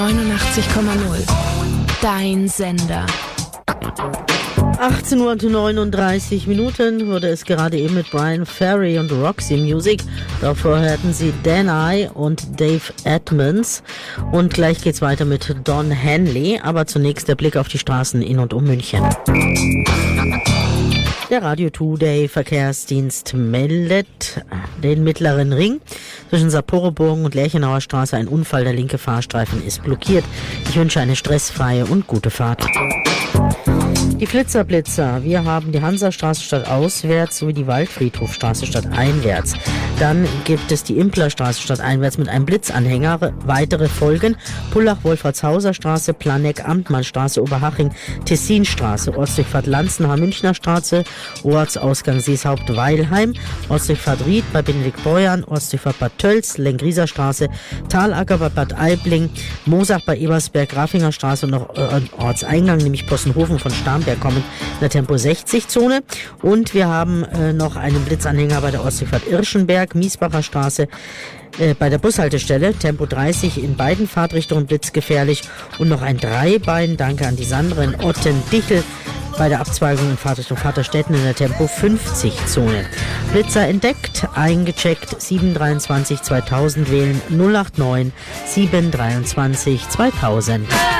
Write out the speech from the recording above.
89,0. Dein Sender. 18:39 wurde es gerade eben mit Brian Ferry und Roxy Music. Davor hörten Sie Dan I und Dave Edmonds. Und gleich geht's weiter mit Don Henley. Aber zunächst der Blick auf die Straßen in und um München. Der Radio Today Verkehrsdienst meldet den mittleren Ring. Zwischen Saporobogen und Lerchenauer Straße ein Unfall. Der linke Fahrstreifen ist blockiert. Ich wünsche eine stressfreie und gute Fahrt. Die Flitzer. Wir haben die Hansastraße stadtauswärts sowie die Waldfriedhofstraße stadteinwärts. Dann gibt es die Implerstraße stadteinwärts mit einem Blitzanhänger. Weitere Folgen: Pullach-Wolfratshauser Straße, Planegg, Amtmannstraße, Oberhaching, Tessinstraße, Ortsdurchfahrt Lanzenhaar, Münchner Straße, Ortsausgang Seeshaupt-Weilheim, Ortsdurchfahrt Ried bei Benedikt-Beuern, Ortsdurchfahrt Bad Tölz, Lengrieser Straße, Talacker bei Bad Aibling, Moosach bei Ebersberg, Grafinger Straße und noch Ortseingang, nämlich Possenhofen von Starnberg kommen in der Tempo 60 Zone. Und wir haben noch einen Blitzanhänger bei der Ortsdurchfahrt Irschenberg, Miesbacher Straße, bei der Bushaltestelle, Tempo 30 in beiden Fahrtrichtungen blitzgefährlich. Und noch ein Dreibein, danke an die Sandra in Otten-Dichel, bei der Abzweigung in Fahrtrichtung Vaterstetten in der Tempo 50 Zone. Blitzer entdeckt, eingecheckt, 723 2000 wählen, 089 723 2000.